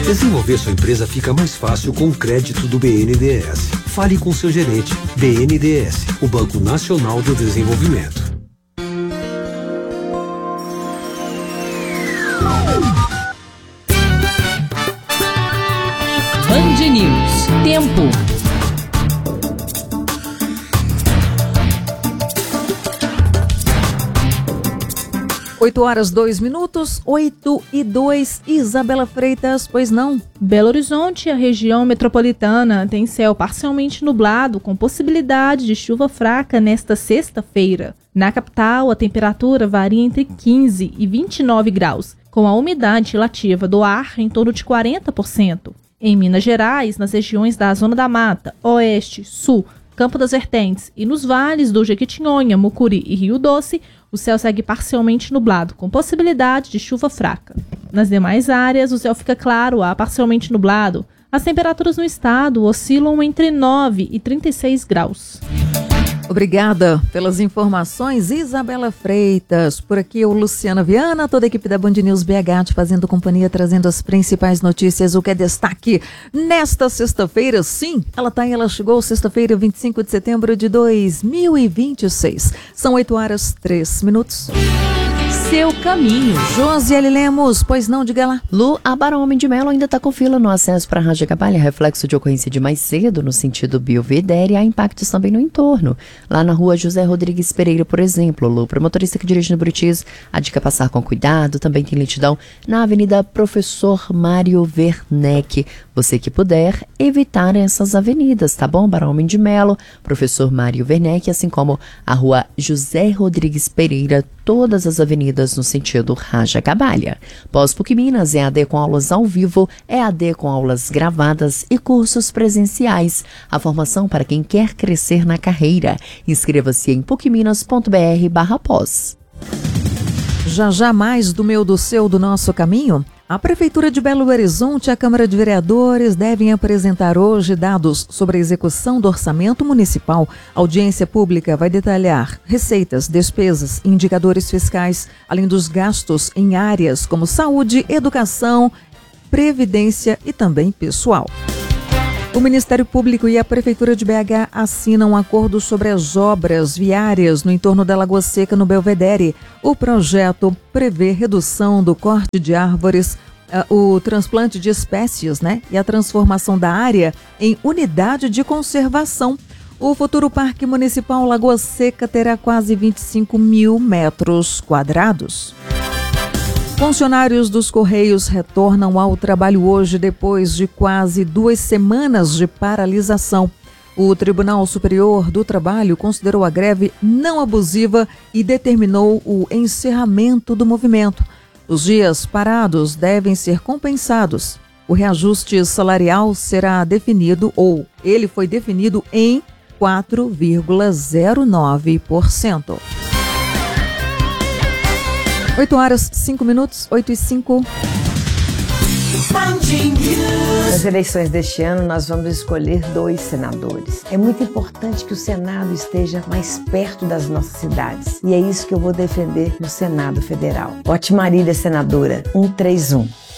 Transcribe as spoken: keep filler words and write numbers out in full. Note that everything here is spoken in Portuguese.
Desenvolver sua empresa fica mais fácil com o crédito do B N D E S. Fale com seu gerente. B N D E S, o Banco Nacional do Desenvolvimento. Band News. Tempo. oito horas, dois minutos, oito e dois. Isabela Freitas, pois não? Belo Horizonte e a região metropolitana tem céu parcialmente nublado, com possibilidade de chuva fraca nesta sexta-feira. Na capital, a temperatura varia entre quinze e vinte e nove graus, com a umidade relativa do ar em torno de quarenta por cento. Em Minas Gerais, nas regiões da Zona da Mata, Oeste, Sul, Campo das Vertentes e nos vales do Jequitinhonha, Mucuri e Rio Doce, o céu segue parcialmente nublado, com possibilidade de chuva fraca. Nas demais áreas, o céu fica claro a parcialmente nublado. As temperaturas no estado oscilam entre nove e trinta e seis graus. Obrigada pelas informações, Isabela Freitas. Por aqui o Luciana Viana, toda a equipe da Band News B H te fazendo companhia, trazendo as principais notícias, o que é destaque nesta sexta-feira. Sim, ela tá aí, ela chegou sexta-feira, vinte e cinco de setembro de dois mil e vinte e seis. São oito horas, três minutos. Seu caminho. Josiele Lemos, pois não, diga lá. Lu, a Barão Homem de Melo ainda está com fila no acesso para a Rajacabalha, reflexo de ocorrência de mais cedo no sentido Belvedere, e há impactos também no entorno. Lá na rua José Rodrigues Pereira, por exemplo, Lu, para motorista que dirige no Buritis, a dica é passar com cuidado. Também tem lentidão na Avenida Professor Mário Werneck. Você que puder evitar essas avenidas, tá bom? Barão Homem de Melo, Professor Mário Werneck, assim como a rua José Rodrigues Pereira, todas as avenidas no sentido Rajacabalha. Pós-PUC Minas, E A D com aulas ao vivo, E A D com aulas gravadas e cursos presenciais. A formação para quem quer crescer na carreira. Inscreva-se em pucminas.br barra pós. Já já mais do meu, do seu, do nosso caminho? A Prefeitura de Belo Horizonte e a Câmara de Vereadores devem apresentar hoje dados sobre a execução do orçamento municipal. A audiência pública vai detalhar receitas, despesas e indicadores fiscais, além dos gastos em áreas como saúde, educação, previdência e também pessoal. O Ministério Público e a Prefeitura de B H assinam um acordo sobre as obras viárias no entorno da Lagoa Seca, no Belvedere. O projeto prevê redução do corte de árvores, uh, o transplante de espécies, né, e a transformação da área em unidade de conservação. O futuro Parque Municipal Lagoa Seca terá quase vinte e cinco mil metros quadrados. Funcionários dos Correios retornam ao trabalho hoje depois de quase duas semanas de paralisação. O Tribunal Superior do Trabalho considerou a greve não abusiva e determinou o encerramento do movimento. Os dias parados devem ser compensados. O reajuste salarial será definido, ou ele foi definido, em quatro vírgula zero nove por cento. oito horas, cinco minutos, oito e cinco. Nas eleições deste ano, nós vamos escolher dois senadores. É muito importante que o Senado esteja mais perto das nossas cidades. E é isso que eu vou defender no Senado Federal. Vote Marília, senadora, cento e trinta e um.